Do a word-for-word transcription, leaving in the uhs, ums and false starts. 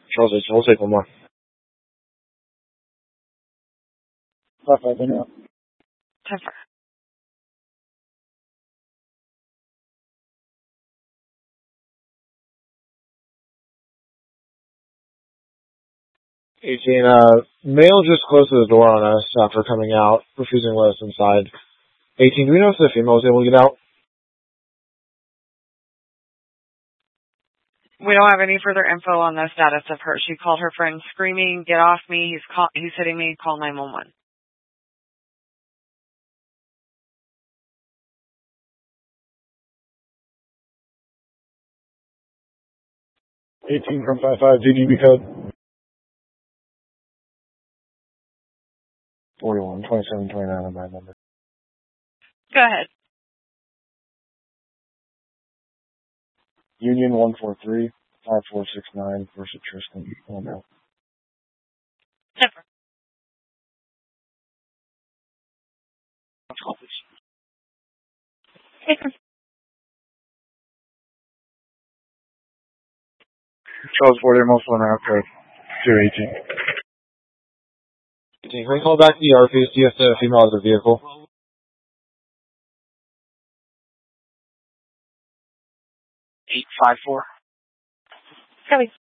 Charles eighteen, we'll take one more. Five five, in route. ten four. eighteen, uh, male just closed the door on us after coming out, refusing to let us inside. eighteen, do we know if the female was able to get out? We don't have any further info on the status of her. She called her friend screaming, "Get off me, he's call he's hitting me, call nine one one." eighteen from five five, D G B code. forty-one, twenty-seven, twenty-nine on my number. Go ahead. Union one four three, five four six nine, first at Tristan. Oh no. ten four. Charles Border, most one route code. two eighteen. eighteen, can we call back to the R P, see if the female has a vehicle? eight five four. Kelly.